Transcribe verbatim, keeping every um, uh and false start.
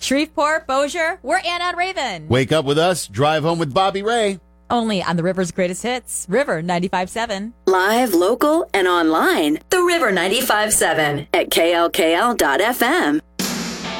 Shreveport, Bossier, we're Anna and Raven. Wake up with us, drive home with Bobby Ray. Only on the River's greatest hits, River ninety-five point seven. Live, local, and online. The River ninety-five point seven at K L K L dot F M.